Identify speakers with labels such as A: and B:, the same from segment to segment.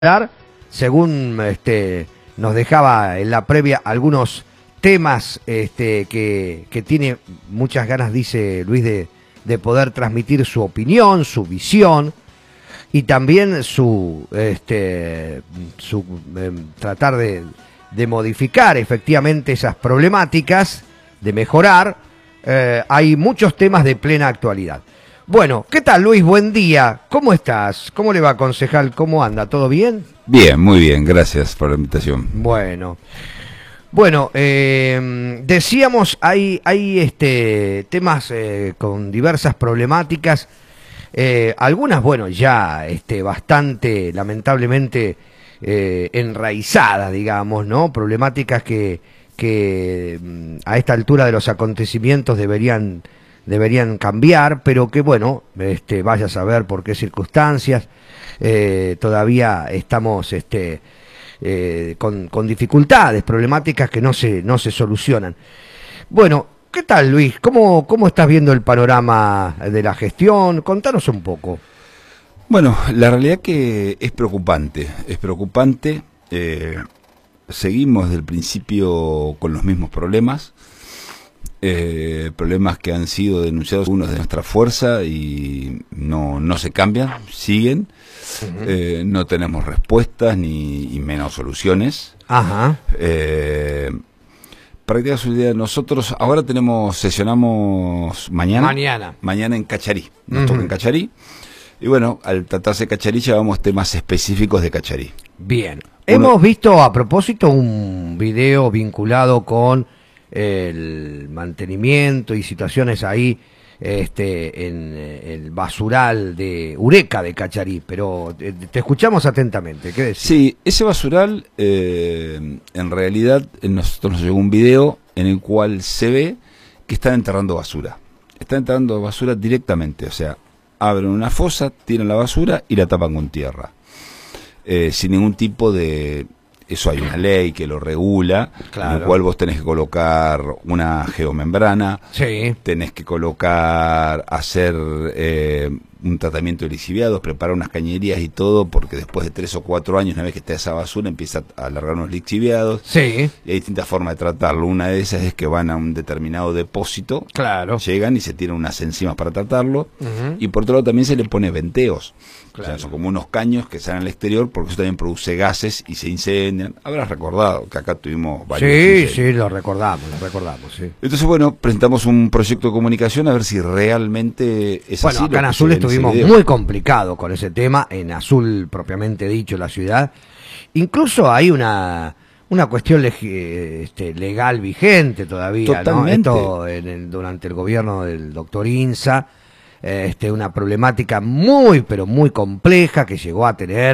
A: según nos dejaba en la previa algunos temas que tiene muchas ganas, dice Luis, de poder transmitir su opinión, su visión y también su tratar de modificar efectivamente esas problemáticas, de mejorar. Hay muchos temas de plena actualidad. Bueno, ¿qué tal, Luis? Buen día. ¿Cómo estás? ¿Cómo le va, concejal? ¿Cómo anda? ¿Todo bien?
B: Bien, muy bien. Gracias por la invitación.
A: Bueno, decíamos, hay temas con diversas problemáticas, algunas, bueno, ya bastante, lamentablemente, enraizadas, digamos, ¿no? Problemáticas que a esta altura de los acontecimientos deberían cambiar, pero que bueno, vaya a saber por qué circunstancias, todavía estamos con dificultades, problemáticas que no se solucionan. Bueno, ¿qué tal, Luis? ¿Cómo estás viendo el panorama de la gestión? Contanos un poco.
B: Bueno, la realidad que es preocupante, seguimos desde el principio con los mismos problemas. Problemas que han sido denunciados algunos de nuestra fuerza y no se cambian, siguen. No tenemos respuestas ni menos soluciones.
A: Ajá.
B: Práctica Solidaria, nosotros ahora sesionamos mañana en Cacharí, nos toca en Cacharí. Y bueno, al tratarse de Cacharí llevamos temas específicos de Cacharí.
A: Bien. Hemos visto a propósito un video vinculado con el mantenimiento y situaciones ahí en el basural de Ureca de Cacharí, pero te escuchamos atentamente. ¿Qué decís?
B: Sí, ese basural, en realidad nosotros nos llegó un video en el cual se ve que están enterrando basura. Están enterrando basura directamente, o sea, abren una fosa, tiran la basura y la tapan con tierra, sin ningún tipo de... Eso hay una ley que lo regula, claro, en el cual vos tenés que colocar una geomembrana, sí, tenés que hacer un tratamiento de lixiviados, preparar unas cañerías y todo, porque después de 3 o 4 años, una vez que está esa basura, empieza a alargar unos lixiviados. Sí. Y hay distintas formas de tratarlo. Una de esas es que van a un determinado depósito, claro, llegan y se tiran unas enzimas para tratarlo, y por otro lado también se le pone venteos. Claro. O sea, son como unos caños que salen al exterior porque eso también produce gases y se incendian. Habrás recordado que acá tuvimos varios incendios.
A: Sí, lo recordamos, sí.
B: Entonces, bueno, presentamos un proyecto de comunicación a ver si realmente es así.
A: Bueno, acá en Azul estuvimos muy complicados con ese tema, en Azul propiamente dicho, la ciudad. Incluso hay una cuestión legal vigente todavía,
B: totalmente,
A: ¿no? Esto durante el gobierno del doctor Insa. Una problemática muy, pero muy compleja que llegó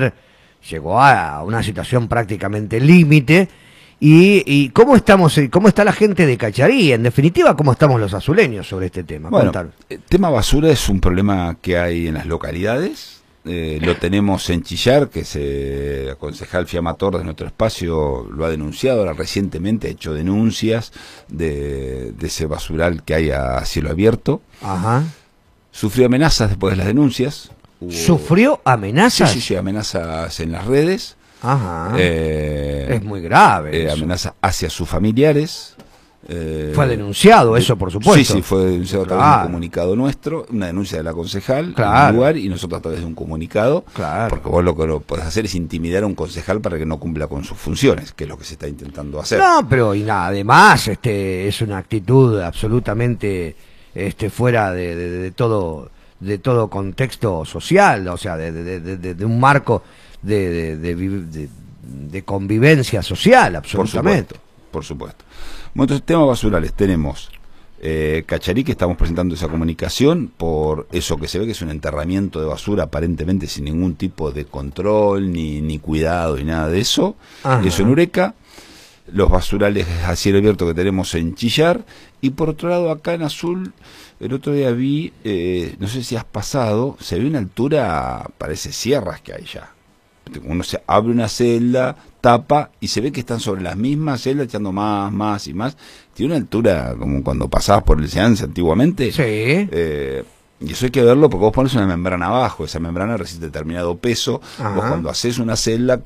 A: a una situación prácticamente límite. Y cómo está la gente de Cacharí, en definitiva, cómo estamos los azuleños sobre este tema.
B: Bueno, el tema basura es un problema que hay en las localidades. Lo tenemos en Chillar, que el concejal Fiamator de nuestro espacio lo ha denunciado, ahora recientemente ha hecho denuncias de ese basural que hay a cielo abierto. Ajá. Sufrió amenazas después de las denuncias.
A: ¿Sufrió amenazas?
B: Sí, amenazas en las redes.
A: Ajá. Es muy grave.
B: Amenazas hacia sus familiares.
A: Fue denunciado eso, por supuesto.
B: Sí, fue denunciado a través de un comunicado nuestro, una denuncia de la concejal, en lugar, y nosotros a través de un comunicado. Claro. Porque vos lo que podés hacer es intimidar a un concejal para que no cumpla con sus funciones, que es lo que se está intentando hacer.
A: No, pero además es una actitud absolutamente fuera de todo contexto social, o sea, de un marco de convivencia social, absolutamente.
B: Por supuesto. Bueno, entonces, temas basurales, tenemos Cacharí, que estamos presentando esa comunicación por eso que se ve que es un enterramiento de basura aparentemente sin ningún tipo de control, ni cuidado, ni nada de eso. Ajá. Eso en Ureca. Los basurales a cielo abierto que tenemos en Chillar, y por otro lado acá en Azul, el otro día vi, no sé si has pasado, se ve una altura, parece sierras que hay ya. Uno se abre una celda, tapa y se ve que están sobre las mismas celdas echando más y más. Tiene una altura como cuando pasabas por el Seance antiguamente. Sí. Y eso hay que verlo porque vos pones una membrana abajo, esa membrana resiste determinado peso.
A: Ajá.
B: Vos cuando haces una celda